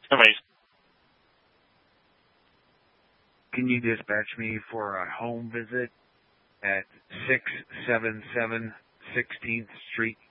Amazing. Can you dispatch me for a home visit at 677 16th Street,